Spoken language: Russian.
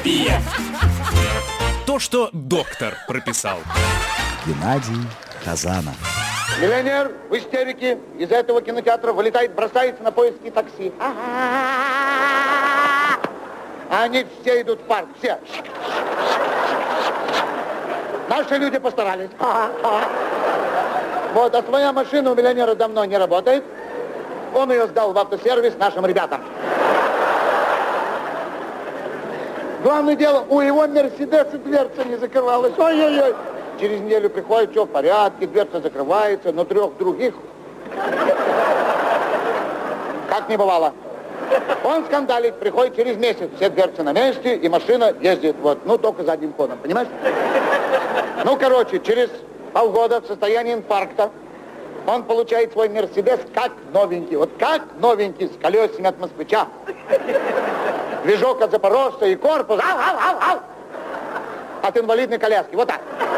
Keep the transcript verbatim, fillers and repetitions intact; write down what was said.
Терапия. То, что доктор прописал. Геннадий Хазанов. Миллионер в истерике из этого кинотеатра вылетает, бросается на поиски такси. А они все идут в парк, все. Наши люди постарались. Вот, а своя машина у миллионера давно не работает. Он ее сдал в автосервис нашим ребятам. Главное дело, у его Мерседеса дверца не закрывалась. Ой-ой-ой. Через неделю приходит, все в порядке, дверца закрывается, но трех других как не бывало. Он скандалит, приходит через месяц, все дверцы на месте, и машина ездит, вот, ну, только задним ходом, понимаешь? Ну, короче, через полгода в состоянии инфаркта он получает свой Мерседес как новенький, вот как новенький, с колесами от москвича. Движок от Запорожца и корпус, ау, ау, ау, ау, от инвалидной коляски, вот так.